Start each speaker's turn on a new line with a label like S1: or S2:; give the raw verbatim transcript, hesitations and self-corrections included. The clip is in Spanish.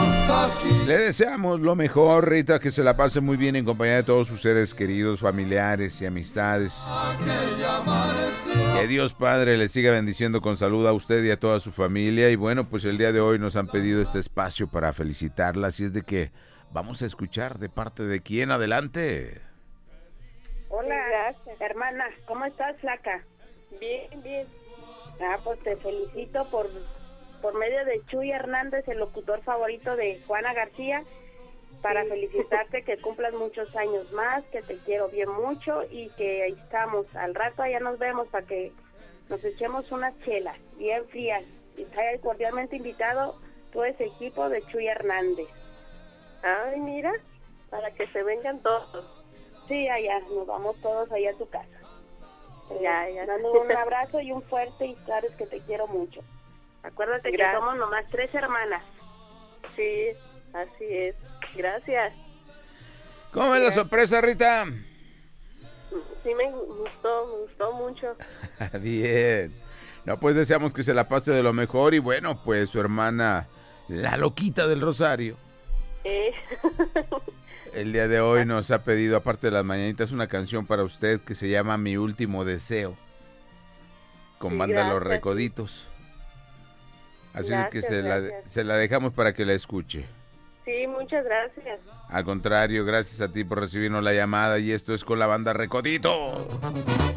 S1: Le deseamos lo mejor, Rita, que se la pase muy bien en compañía de todos sus seres queridos, familiares y amistades. Que Dios Padre le siga bendiciendo con salud a usted y a toda su familia. Y bueno, pues el día de hoy nos han pedido este espacio para felicitarla, así es de que vamos a escuchar de parte de quién. Adelante.
S2: Hola, gracias. Hermana, ¿cómo estás, flaca?
S3: Bien, bien.
S2: Ah, pues te felicito por, por medio de Chuy Hernández, el locutor favorito de Juana García, para sí. felicitarte que cumplas muchos años más, que te quiero bien mucho y que ahí estamos. Al rato allá nos vemos para que nos echemos unas chelas bien frías. Y está cordialmente invitado todo ese equipo de Chuy Hernández.
S3: Ay, mira, para que se vengan todos.
S2: Sí, allá, nos vamos todos allá a tu casa.
S3: Ya, ya.
S2: Dando un abrazo y un fuerte y sabes que te quiero mucho. Acuérdate Gracias. que somos nomás tres hermanas.
S3: Sí, así es. Gracias.
S1: ¿Cómo es la sorpresa, Rita?
S3: Sí, me gustó, me gustó mucho.
S1: Bien. No, pues deseamos que se la pase de lo mejor y bueno, pues su hermana, la loquita del Rosario.
S3: Eh.
S1: El día de hoy nos ha pedido, aparte de las mañanitas, una canción para usted que se llama Mi Último Deseo, con
S3: Sí,
S1: banda
S3: gracias.
S1: Los Recoditos. Así
S3: Gracias,
S1: es que se la, se la dejamos para que la escuche.
S3: Sí, muchas gracias.
S1: Al contrario, gracias a ti por recibirnos la llamada y esto es con la banda Recoditos.